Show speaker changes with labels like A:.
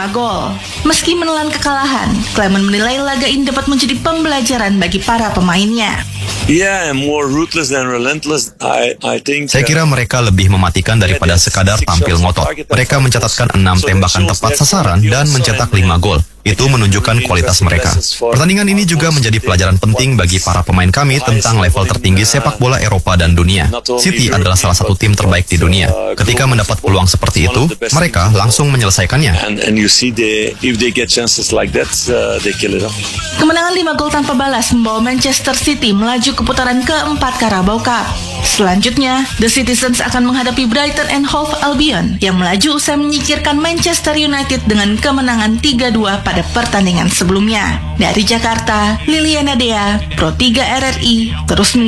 A: gol. Meski menelan kekalahan, Clement menilai laga ini dapat menjadi pembelajaran bagi para pemainnya.
B: Yeah, more ruthless than relentless. I think.
C: Saya kira mereka lebih mematikan daripada sekadar tampil ngotot. Mereka mencatatkan 6 tembakan tepat sasaran dan mencetak 5 gol. Itu menunjukkan kualitas mereka. Pertandingan ini juga menjadi pelajaran penting bagi para pemain kami tentang level tertinggi sepak bola Eropa dan dunia. City adalah salah satu tim terbaik di dunia. Ketika mendapat peluang seperti itu, mereka langsung menyelesaikannya.
A: Kemenangan 5 gol tanpa balas membawa Manchester City melaju ke putaran keempat Carabao Cup. Selanjutnya, The Citizens akan menghadapi Brighton and Hove Albion yang melaju usai menyingkirkan Manchester United dengan kemenangan 3-2 pada pertandingan sebelumnya. Dari Jakarta, Liliana Dea, Pro 3 RRI, terus